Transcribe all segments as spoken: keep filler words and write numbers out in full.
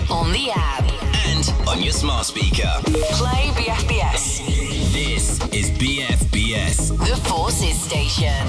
on the app, and on your smart speaker. Play B F B S. This is B F B S, The Forces Station.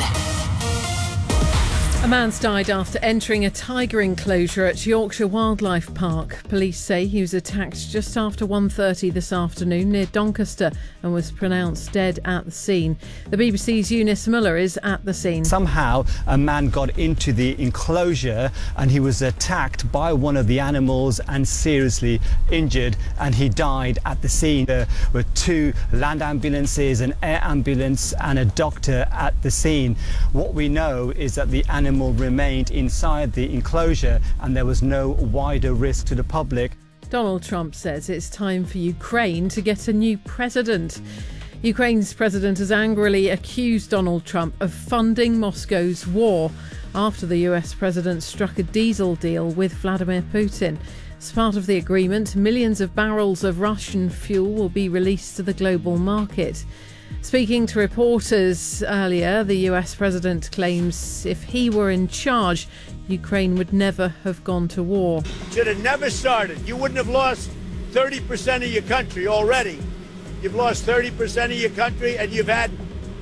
A man's died after entering a tiger enclosure at Yorkshire Wildlife Park. Police say he was attacked just after one thirty this afternoon near Doncaster and was pronounced dead at the scene. The B B C's Eunice Muller is at the scene. Somehow a man got into the enclosure and he was attacked by one of the animals and seriously injured, and he died at the scene. There were two land ambulances, an air ambulance and a doctor at the scene. What we know is that the animal remained inside the enclosure and there was no wider risk to the public. Donald Trump says it's time for Ukraine to get a new president. Ukraine's president has angrily accused Donald Trump of funding Moscow's war after the U S president struck a diesel deal with Vladimir Putin. As part of the agreement, millions of barrels of Russian fuel will be released to the global market. Speaking to reporters earlier, the U S president claims if he were in charge, Ukraine would never have gone to war. Should have never started. You wouldn't have lost thirty percent of your country already. You've lost thirty percent of your country and you've had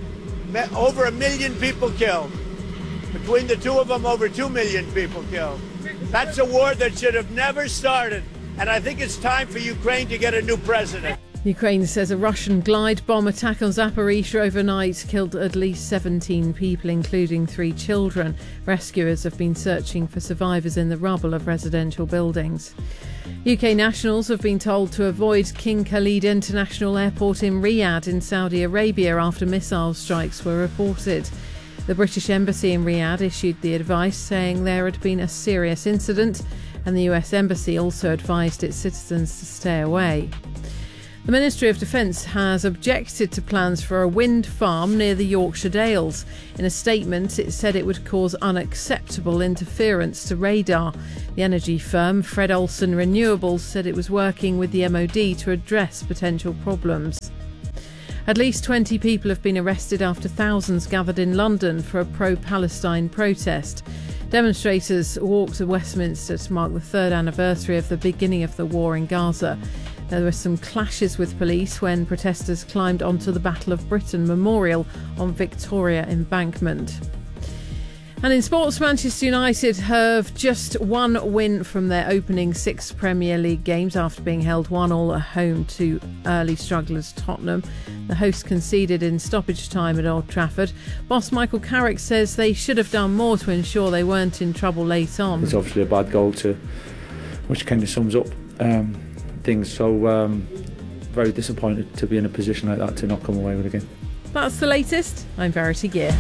over a million people killed. Between the two of them, over two million people killed. That's a war that should have never started. And I think it's time for Ukraine to get a new president. Ukraine says a Russian glide bomb attack on Zaporizhzhia overnight killed at least seventeen people, including three children. Rescuers have been searching for survivors in the rubble of residential buildings. U K nationals have been told to avoid King Khalid International Airport in Riyadh in Saudi Arabia after missile strikes were reported. The British Embassy in Riyadh issued the advice, saying there had been a serious incident, and the U S Embassy also advised its citizens to stay away. The Ministry of Defence has objected to plans for a wind farm near the Yorkshire Dales. In a statement, it said it would cause unacceptable interference to radar. The energy firm Fred Olsen Renewables said it was working with the M O D to address potential problems. At least twenty people have been arrested after thousands gathered in London for a pro-Palestine protest. Demonstrators walked to Westminster to mark the third anniversary of the beginning of the war in Gaza. There were some clashes with police when protesters climbed onto the Battle of Britain Memorial on Victoria Embankment. And in sports, Manchester United have just one win from their opening six Premier League games after being held one all at home to early strugglers Tottenham. The hosts conceded in stoppage time at Old Trafford. Boss Michael Carrick says they should have done more to ensure they weren't in trouble late on. It's obviously a bad goal, to which kind of sums up um, things. So um, very disappointed to be in a position like that to not come away with a game. That's the latest. I'm Verity Gear.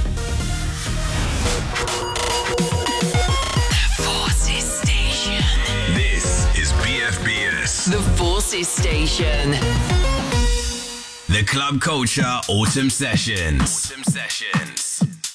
The Forces Station. The Club Culture Autumn Sessions. Autumn Sessions.